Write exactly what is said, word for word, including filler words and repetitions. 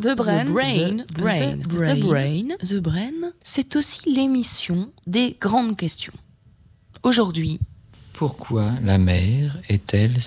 The Brain, The Brain, the brain, the brain, the brain, the brain, c'est aussi l'émission des grandes questions. Aujourd'hui, pourquoi la mer est-elle salée ?